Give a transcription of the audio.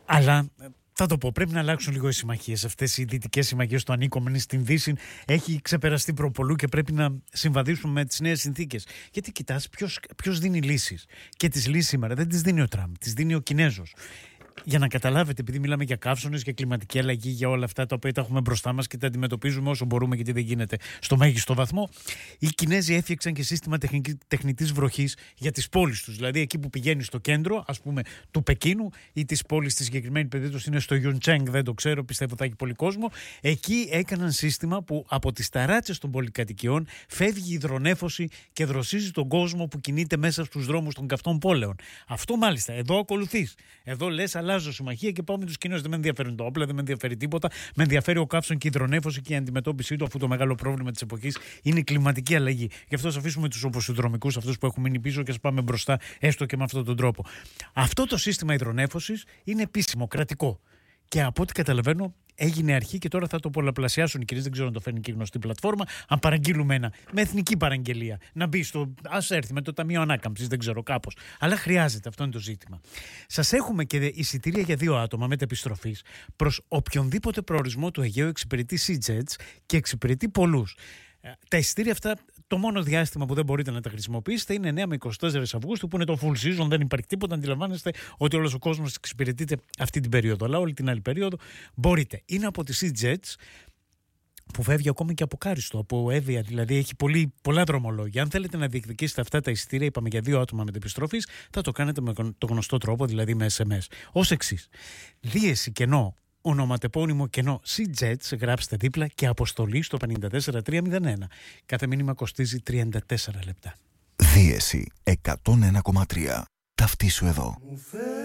Αλλά θα το πω, πρέπει να αλλάξουν λίγο οι συμμαχίες. Αυτές οι δυτικές συμμαχίες, το ανήκομενοι στην Δύση, έχει ξεπεραστεί προπολού και πρέπει να συμβαδίσουμε με τις νέες συνθήκες. Γιατί κοιτάς ποιος δίνει λύσεις. Και τις λύσεις σήμερα δεν τις δίνει ο Τραμπ, τις δίνει ο Κινέζος. Για να καταλάβετε, επειδή μιλάμε για καύσωνες, για κλιματική αλλαγή, για όλα αυτά τα οποία τα έχουμε μπροστά μας και τα αντιμετωπίζουμε όσο μπορούμε, γιατί δεν γίνεται στο μέγιστο βαθμό, οι Κινέζοι έφτιαξαν και σύστημα τεχνητής βροχής για τις πόλεις τους. Δηλαδή, εκεί που πηγαίνει στο κέντρο, ας πούμε, του Πεκίνου ή της πόλης, στη συγκεκριμένη περίπτωση είναι στο Ιουντσέγκ, δεν το ξέρω, πιστεύω θα έχει πολύ κόσμο. Εκεί έκαναν σύστημα που από τις ταράτσες των πολυκατοικιών φεύγει η υδρονέφωση και δροσίζει τον κόσμο που κινείται μέσα στους δρόμους των καυτών πόλεων. Αυτό μάλιστα, εδώ ακολουθείς. Εδώ λες, αλλάζω συμμαχία και πάω με τους Κινέζους. Δεν με ενδιαφέρουν τα όπλα, δεν με ενδιαφέρει τίποτα. Με ενδιαφέρει ο καύσων και η υδρονέφωση και η αντιμετώπιση του, αφού το μεγάλο πρόβλημα της εποχής είναι η κλιματική αλλαγή. Γι' αυτό ας αφήσουμε τους οπωσυνδρομικούς, αυτούς που έχουν μείνει πίσω, και ας πάμε μπροστά, έστω και με αυτόν τον τρόπο. Αυτό το σύστημα υδρονέφωσης είναι επίσημο, κρατικό. Και από ό,τι καταλαβαίνω, έγινε αρχή και τώρα θα το πολλαπλασιάσουν οι Κινέζοι. Δεν ξέρω αν το φέρνει και η γνωστή πλατφόρμα. Αν παραγγείλουμε ένα με εθνική παραγγελία, να μπει στο. Ας έρθει με το Ταμείο Ανάκαμψης, δεν ξέρω, κάπως. Αλλά χρειάζεται, αυτό είναι το ζήτημα. Σας έχουμε και εισιτήρια για 2 άτομα μετεπιστροφής προς οποιονδήποτε προορισμό του Αιγαίου εξυπηρετεί SeaJets και εξυπηρετεί πολλούς. Τα εισιτήρια αυτά, το μόνο διάστημα που δεν μπορείτε να τα χρησιμοποιήσετε είναι 9 με 24 Αυγούστου, που είναι το full season, δεν υπάρχει τίποτα. Αντιλαμβάνεστε ότι όλος ο κόσμος εξυπηρετείται αυτή την περίοδο. Αλλά όλη την άλλη περίοδο μπορείτε. Είναι από τη SeaJets, που φεύγει ακόμη και από Κάριστο, από Εύβοια, δηλαδή έχει πολλά δρομολόγια. Αν θέλετε να διεκδικήσετε αυτά τα εισιτήρια, είπαμε για 2 άτομα μετεπιστροφής, θα το κάνετε με το γνωστό τρόπο, δηλαδή με SMS. Ως εξής: δίεση κενό, ονοματεπώνυμο κενό SeaJets, γράψτε δίπλα και αποστολή στο 54301. Κάθε μήνυμα κοστίζει 34 λεπτά. Δίεση 101,3. Ταυτίσου εδώ.